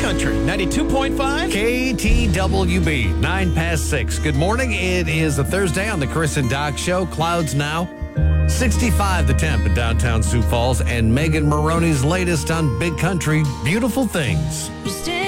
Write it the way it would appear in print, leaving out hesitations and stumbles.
Country 92.5. KTWB, 6:09. Good morning. It is a Thursday on the Chris and Doc Show. Clouds now. 65 the temp in downtown Sioux Falls. And Megan Maroney's latest on Big Country, Beautiful Things.